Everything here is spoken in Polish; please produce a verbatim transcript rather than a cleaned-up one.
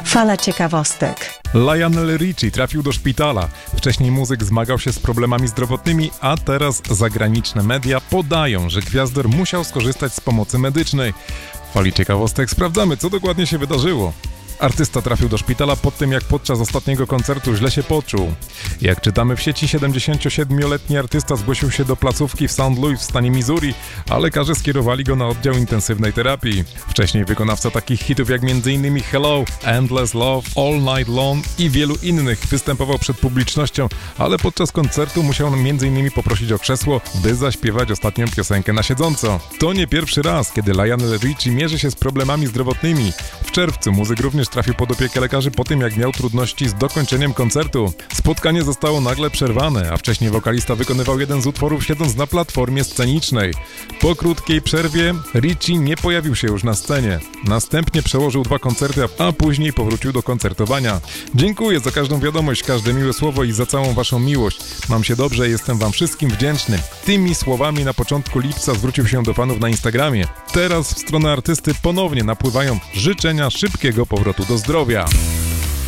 Fala ciekawostek. Lionel Richie trafił do szpitala. Wcześniej muzyk zmagał się z problemami zdrowotnymi, a teraz zagraniczne media podają, że gwiazdor musiał skorzystać z pomocy medycznej. W Fali ciekawostek sprawdzamy, co dokładnie się wydarzyło. Artysta trafił do szpitala po tym, jak podczas ostatniego koncertu źle się poczuł. Jak czytamy w sieci, siedemdziesięciosiedmioletni artysta zgłosił się do placówki w Saint Louis w stanie Missouri, a lekarze skierowali go na oddział intensywnej terapii. Wcześniej wykonawca takich hitów jak między innymi Hello, Endless Love, All Night Long i wielu innych występował przed publicznością, ale podczas koncertu musiał między innymi poprosić o krzesło, by zaśpiewać ostatnią piosenkę na siedząco. To nie pierwszy raz, kiedy Lionel Richie mierzy się z problemami zdrowotnymi. W czerwcu muzyk również trafił pod opiekę lekarzy po tym, jak miał trudności z dokończeniem koncertu. Spotkanie zostało nagle przerwane, a wcześniej wokalista wykonywał jeden z utworów siedząc na platformie scenicznej. Po krótkiej przerwie Richie nie pojawił się już na scenie. Następnie przełożył dwa koncerty, a później powrócił do koncertowania. Dziękuję za każdą wiadomość, każde miłe słowo i za całą waszą miłość. Mam się dobrze, jestem wam wszystkim wdzięczny. Tymi słowami na początku lipca zwrócił się do fanów na Instagramie. Teraz w stronę artysty ponownie napływają życzenia szybkiego powrotu do zdrowia.